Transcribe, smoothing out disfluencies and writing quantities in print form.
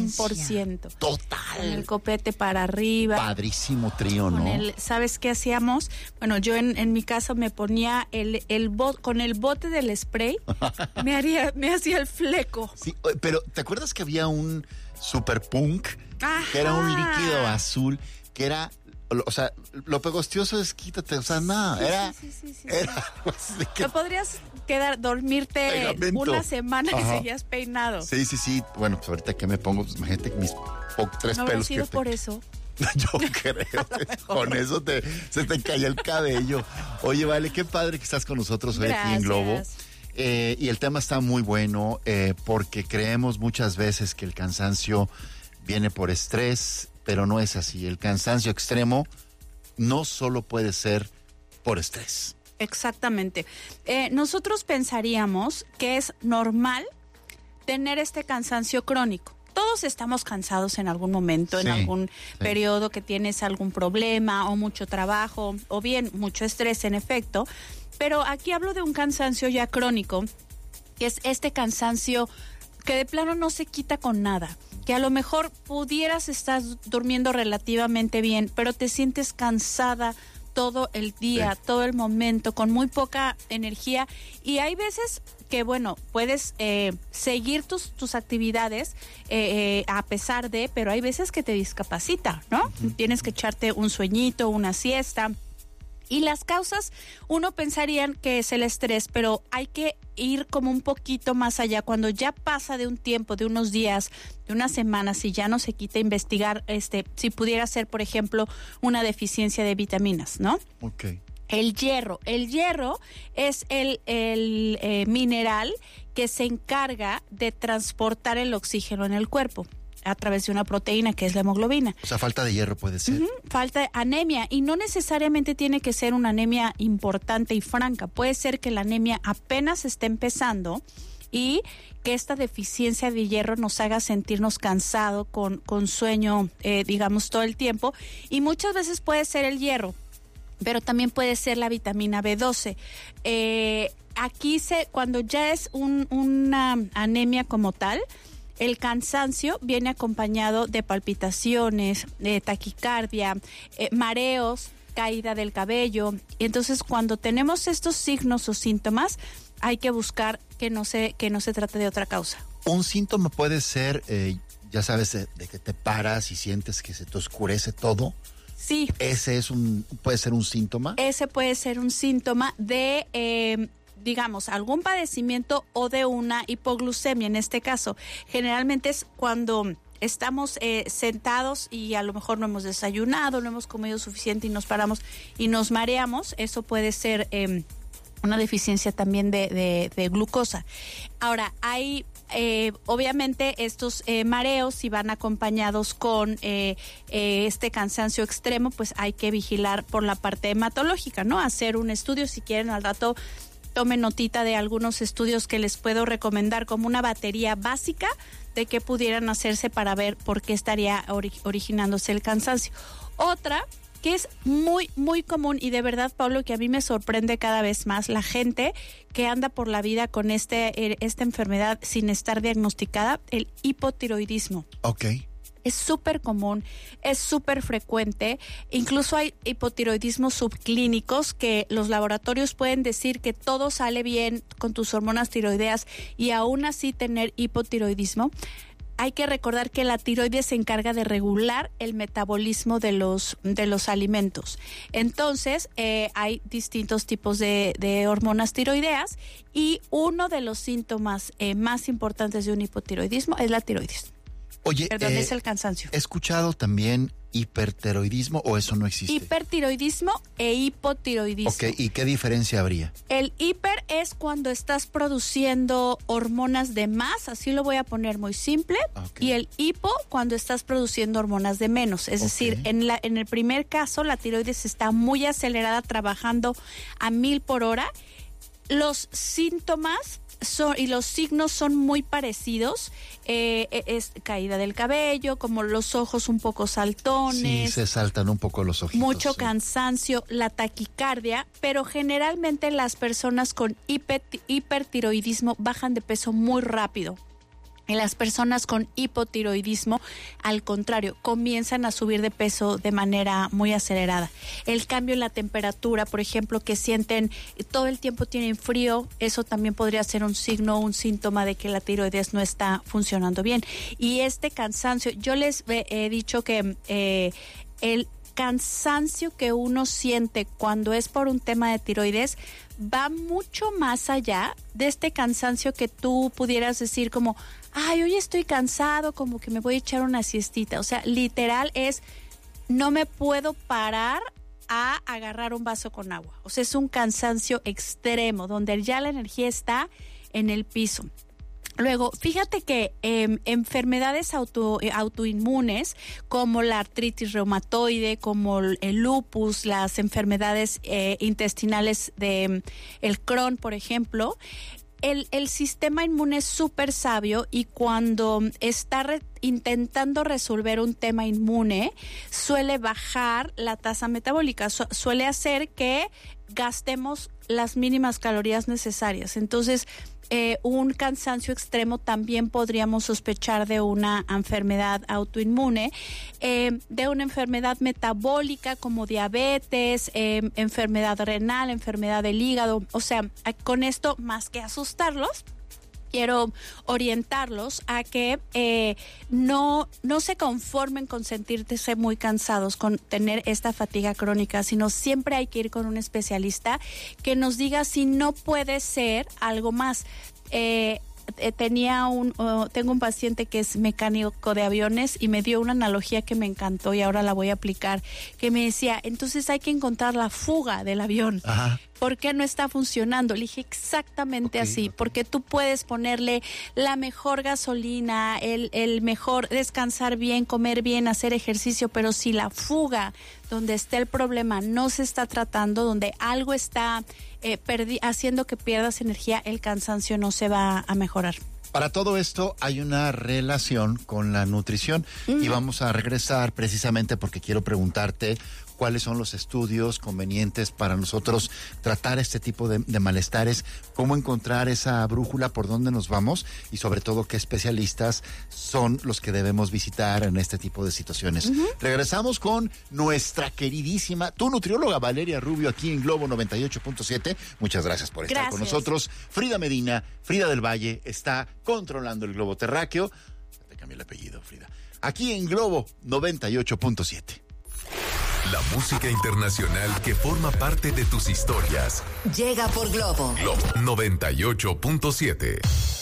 100%. Total. Con el copete para arriba. Padrísimo trío, ¿no? ¿Sabes qué hacíamos? Bueno, yo en mi casa me ponía con el bote del spray, me hacía el fleco. Sí, pero ¿te acuerdas que había un super punk? Ajá. Que era un líquido azul, que era, o sea, lo pegostioso es quítate, o sea, nada, sí, era... Sí. Era, o sea, que... No podrías dormirte Pegamento. una semana Ajá. y seguías peinado. Sí. Bueno, pues ahorita que me pongo, pues imagínate mis 3 ¿No habrá pelos sido que por eso? Yo creo, con eso se te cae el cabello. Oye, Vale, qué padre que estás con nosotros hoy aquí en Globo. Y el tema está muy bueno porque creemos muchas veces que el cansancio viene por estrés, pero no es así. El cansancio extremo no solo puede ser por estrés. Exactamente. Nosotros pensaríamos que es normal tener este cansancio crónico. Todos estamos cansados en algún momento, en algún periodo que tienes algún problema o mucho trabajo o bien mucho estrés, en efecto. Pero aquí hablo de un cansancio ya crónico, que es este cansancio que de plano no se quita con nada. Que a lo mejor pudieras estar durmiendo relativamente bien, pero te sientes cansada todo el día, todo el momento, con muy poca energía. Y hay veces que, bueno, puedes seguir tus actividades a pesar de, pero hay veces que te discapacita, ¿no? Uh-huh. Tienes que echarte un sueñito, una siesta. Y las causas, uno pensaría que es el estrés, pero hay que ir como un poquito más allá. Cuando ya pasa de un tiempo, de unos días, de unas semanas, si ya no se quita, investigar si pudiera ser, por ejemplo, una deficiencia de vitaminas, ¿no? Ok. El hierro es el mineral que se encarga de transportar el oxígeno en el cuerpo a través de una proteína que es la hemoglobina. O sea, falta de hierro puede ser. Falta de anemia, y no necesariamente tiene que ser una anemia importante y franca. Puede ser que la anemia apenas esté empezando y que esta deficiencia de hierro nos haga sentirnos cansados, con sueño, digamos, todo el tiempo. Y muchas veces puede ser el hierro, pero también puede ser la vitamina B12. Aquí cuando ya es una anemia como tal, el cansancio viene acompañado de palpitaciones, de taquicardia, mareos, caída del cabello. Y entonces, cuando tenemos estos signos o síntomas, hay que buscar que no se trate de otra causa. Un síntoma puede ser, ya sabes, de que te paras y sientes que se te oscurece todo. Sí. ¿Ese puede ser un síntoma? Ese puede ser un síntoma de... digamos, algún padecimiento o de una hipoglucemia en este caso. Generalmente es cuando estamos sentados y a lo mejor no hemos desayunado, no hemos comido suficiente y nos paramos y nos mareamos. Eso puede ser una deficiencia también de glucosa. Ahora, hay... obviamente estos mareos, si van acompañados con este cansancio extremo, pues hay que vigilar por la parte hematológica, ¿no? Hacer un estudio, si quieren al rato tomen notita de algunos estudios que les puedo recomendar como una batería básica de qué pudieran hacerse para ver por qué estaría originándose el cansancio. Otra que es muy, muy común y de verdad, Pablo, que a mí me sorprende cada vez más, la gente que anda por la vida con esta enfermedad sin estar diagnosticada, el hipotiroidismo. Ok. Es súper común, es súper frecuente. Incluso hay hipotiroidismos subclínicos que los laboratorios pueden decir que todo sale bien con tus hormonas tiroideas y aún así tener hipotiroidismo. Hay que recordar que la tiroides se encarga de regular el metabolismo de los alimentos. Entonces, hay distintos tipos de hormonas tiroideas y uno de los síntomas más importantes de un hipotiroidismo es la tiroides. Oye, perdón, es el cansancio. He escuchado también hipertiroidismo, o eso no existe. Hipertiroidismo e hipotiroidismo. Ok, ¿y qué diferencia habría? El hiper es cuando estás produciendo hormonas de más, así lo voy a poner muy simple, okay. Y el hipo cuando estás produciendo hormonas de menos. Es decir, en el primer caso la tiroides está muy acelerada, trabajando a 1000 por hora. Los síntomas y los signos son muy parecidos. Es caída del cabello, como los ojos un poco saltones. Sí, se saltan un poco los ojitos. Mucho cansancio, la taquicardia, pero generalmente las personas con hipertiroidismo bajan de peso muy rápido. En las personas con hipotiroidismo, al contrario, comienzan a subir de peso de manera muy acelerada. El cambio en la temperatura, por ejemplo, que sienten todo el tiempo tienen frío, eso también podría ser un signo, un síntoma de que la tiroides no está funcionando bien. Y este cansancio, yo les he dicho que el cansancio que uno siente cuando es por un tema de tiroides va mucho más allá de este cansancio que tú pudieras decir como, ay, hoy estoy cansado, como que me voy a echar una siestita. O sea, literal es, no me puedo parar a agarrar un vaso con agua. O sea, es un cansancio extremo, donde ya la energía está en el piso. Luego, fíjate que enfermedades autoinmunes como la artritis reumatoide, como el lupus, las enfermedades intestinales de el Crohn, por ejemplo, el sistema inmune es súper sabio y cuando está intentando resolver un tema inmune, suele bajar la tasa metabólica, suele hacer que gastemos las mínimas calorías necesarias. Entonces, un cansancio extremo también podríamos sospechar de una enfermedad autoinmune, de una enfermedad metabólica como diabetes, enfermedad renal, enfermedad del hígado. O sea, con esto, más que asustarlos, quiero orientarlos a que no se conformen con sentirse muy cansados, con tener esta fatiga crónica, sino siempre hay que ir con un especialista que nos diga si no puede ser algo más. Tengo un paciente que es mecánico de aviones y me dio una analogía que me encantó y ahora la voy a aplicar, que me decía, entonces hay que encontrar la fuga del avión. Ajá. ¿Por qué no está funcionando? Le dije exactamente así, porque tú puedes ponerle la mejor gasolina, el mejor descansar bien, comer bien, hacer ejercicio, pero si la fuga donde está el problema no se está tratando, donde algo está haciendo que pierdas energía, el cansancio no se va a mejorar. Para todo esto hay una relación con la nutrición y vamos a regresar precisamente porque quiero preguntarte cuáles son los estudios convenientes para nosotros tratar este tipo de malestares, cómo encontrar esa brújula, por dónde nos vamos y sobre todo qué especialistas son los que debemos visitar en este tipo de situaciones. Regresamos con nuestra queridísima, tu nutrióloga Valeria Rubio aquí en Globo 98.7. Muchas gracias por estar con nosotros. Frida Medina, Frida del Valle, está controlando el globo terráqueo. Te cambié el apellido, Frida. Aquí en Globo 98.7. La música internacional que forma parte de tus historias. Llega por Globo. Globo 98.7.